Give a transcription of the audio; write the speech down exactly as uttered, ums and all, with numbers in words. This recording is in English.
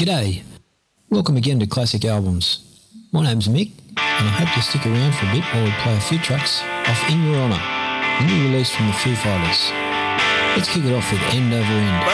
G'day. Welcome again to Classic Albums. My name's Mick, and I hope you'll stick around for a bit while we play a few tracks off In Your Honour, a new release from the Foo Fighters. Let's kick it off with End Over End.